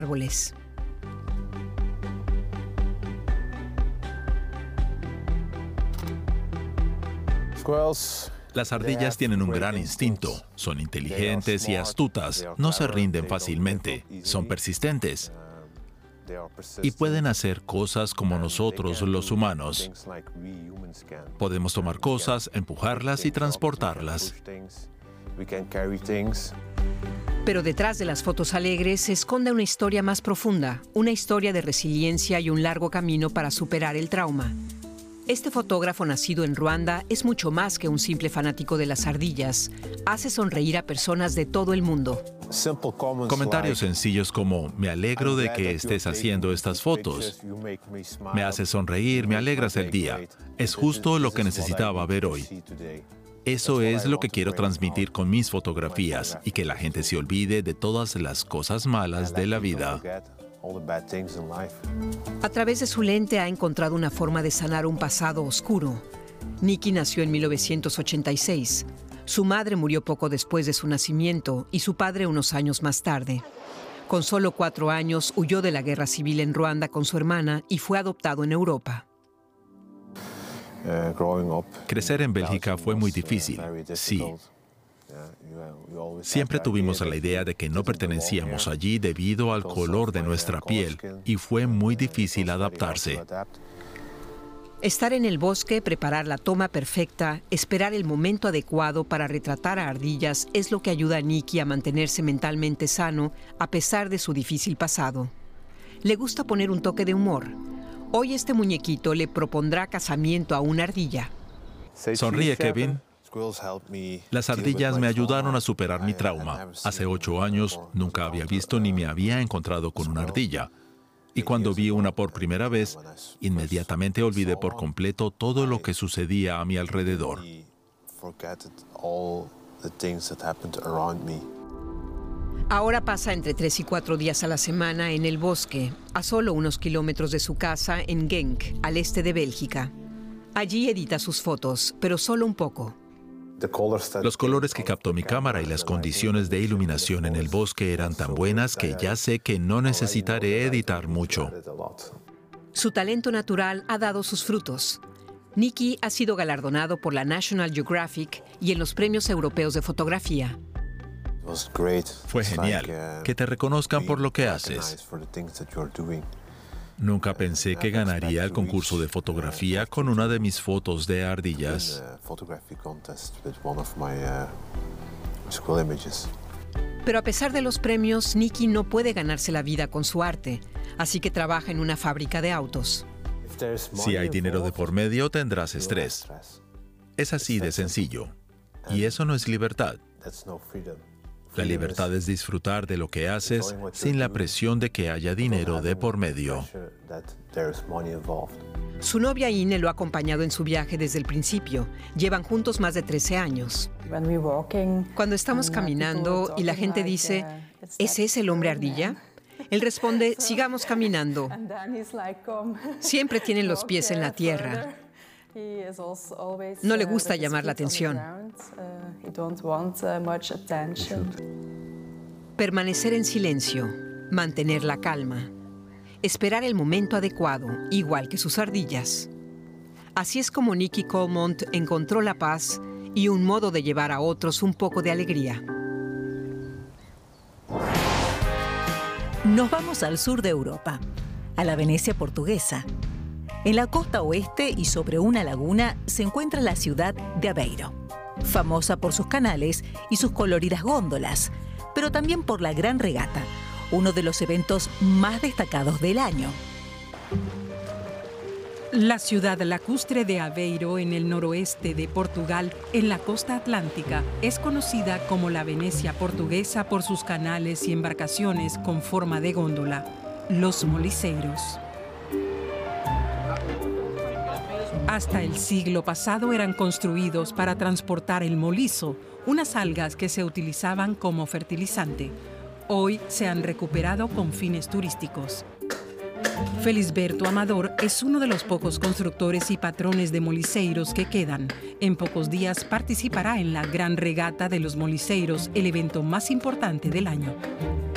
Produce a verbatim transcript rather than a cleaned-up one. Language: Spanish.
árboles. Las ardillas tienen un gran instinto. Son inteligentes y astutas. No se rinden fácilmente. Son persistentes. Y pueden hacer cosas como nosotros los humanos. Podemos tomar cosas, empujarlas y transportarlas. Pero detrás de las fotos alegres se esconde una historia más profunda, una historia de resiliencia y un largo camino para superar el trauma. Este fotógrafo nacido en Ruanda es mucho más que un simple fanático de las ardillas. Hace sonreír a personas de todo el mundo. Comentarios sencillos como, me alegro de que estés haciendo estas fotos. Me hace sonreír, me alegras el día. Es justo lo que necesitaba ver hoy. Eso es lo que quiero transmitir con mis fotografías y que la gente se olvide de todas las cosas malas de la vida. A través de su lente ha encontrado una forma de sanar un pasado oscuro. Nikki nació en mil novecientos ochenta y seis. Su madre murió poco después de su nacimiento y su padre unos años más tarde. Con solo cuatro años huyó de la guerra civil en Ruanda con su hermana y fue adoptado en Europa. Crecer en Bélgica fue muy difícil, sí. Siempre tuvimos la idea de que no pertenecíamos allí debido al color de nuestra piel y fue muy difícil adaptarse. Estar en el bosque, preparar la toma perfecta, esperar el momento adecuado para retratar a ardillas es lo que ayuda a Nikki a mantenerse mentalmente sano a pesar de su difícil pasado. Le gusta poner un toque de humor. Hoy este muñequito le propondrá casamiento a una ardilla. Sonríe, Kevin. Las ardillas me ayudaron a superar mi trauma. Hace ocho años nunca había visto ni me había encontrado con una ardilla. Y cuando vi una por primera vez, inmediatamente olvidé por completo todo lo que sucedía a mi alrededor. Ahora pasa entre tres y cuatro días a la semana en el bosque, a solo unos kilómetros de su casa en Genk, al este de Bélgica. Allí edita sus fotos, pero solo un poco. Los colores que captó mi cámara y las condiciones de iluminación en el bosque eran tan buenas que ya sé que no necesitaré editar mucho. Su talento natural ha dado sus frutos. Nikki ha sido galardonado por la National Geographic y en los premios europeos de fotografía. Fue genial. Que te reconozcan por lo que haces. Nunca pensé que ganaría el concurso de fotografía con una de mis fotos de ardillas. Pero a pesar de los premios, Nikki no puede ganarse la vida con su arte, así que trabaja en una fábrica de autos. Si hay dinero de por medio, tendrás estrés. Es así de sencillo. Y eso no es libertad. La libertad es disfrutar de lo que haces sin la presión de que haya dinero de por medio. Su novia Ine lo ha acompañado en su viaje desde el principio. Llevan juntos más de trece años. Cuando estamos caminando y la gente dice, ¿ese es el hombre ardilla? Él responde, sigamos caminando. Siempre tienen los pies en la tierra. No le gusta llamar la atención. Permanecer en silencio, mantener la calma, esperar el momento adecuado, igual que sus ardillas. Así es como Nikki Colmont encontró la paz y un modo de llevar a otros un poco de alegría. Nos vamos al sur de Europa, a la Venecia portuguesa. En la costa oeste y sobre una laguna se encuentra la ciudad de Aveiro, famosa por sus canales y sus coloridas góndolas, pero también por la Gran Regata, uno de los eventos más destacados del año. La ciudad lacustre de Aveiro, en el noroeste de Portugal, en la costa atlántica, es conocida como la Venecia portuguesa por sus canales y embarcaciones con forma de góndola, los moliseiros. Hasta el siglo pasado eran construidos para transportar el moliso, unas algas que se utilizaban como fertilizante. Hoy se han recuperado con fines turísticos. Felisberto Amador es uno de los pocos constructores y patrones de moliseiros que quedan. En pocos días participará en la Gran Regata de los Moliseiros, el evento más importante del año.